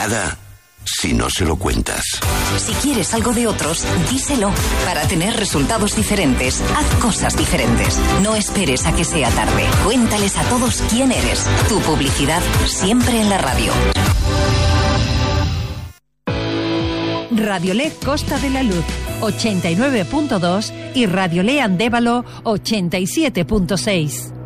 nada si no se lo cuentas. Si quieres algo de otros, díselo. Para tener resultados diferentes, haz cosas diferentes. No esperes a que sea tarde. Cuéntales a todos quién eres. Tu publicidad siempre en la radio. Radiolé Costa de la Luz 89.2 y Radiolé Andévalo 87.6.